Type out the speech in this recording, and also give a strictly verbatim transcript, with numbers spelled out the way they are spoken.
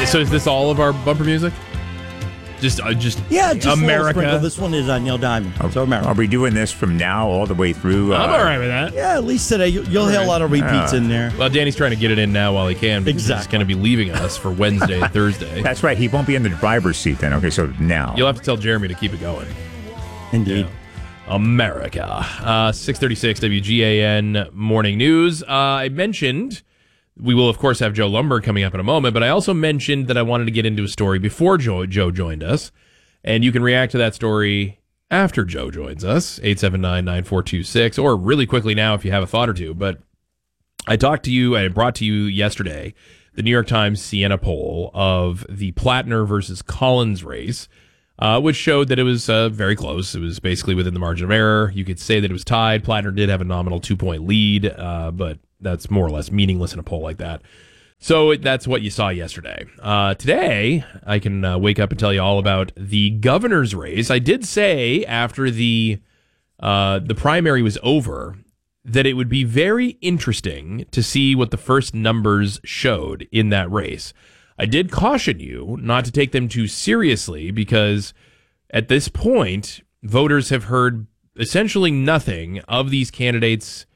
So is this all of our bumper music? Just, uh, just Yeah, just America. This one is on Neil Diamond. Are, so America. Are we doing this from now all the way through? Uh, I'm all right with that. Yeah, at least today. You, you'll hear a lot of repeats Uh, in there. Well, Danny's trying to get it in now while he can because Exactly. he's going to be leaving us for Wednesday and Thursday. That's right. He won't be in the driver's seat then. Okay, so now. You'll have to tell Jeremy to keep it going. Indeed. Yeah. America. Uh, six thirty-six W G A N Morning News. Uh, I mentioned we will, of course, have Joe Lumber coming up in a moment, but I also mentioned that I wanted to get into a story before Joe, Joe joined us. And you can react to that story after Joe joins us, eight seven nine, nine four two six, or really quickly now if you have a thought or two. But I talked to you, I brought to you yesterday the New York Times Siena poll of the Plattner versus Collins race, uh, which showed that it was uh, very close. It was basically within the margin of error. You could say that it was tied. Plattner did have a nominal two-point lead, uh, but that's more or less meaningless in a poll like that. So that's what you saw yesterday. Uh, today, I can uh, wake up and tell you all about the governor's race. I did say after the uh, the primary was over that it would be very interesting to see what the first numbers showed in that race. I did caution you not to take them too seriously because at this point, voters have heard essentially nothing of these candidates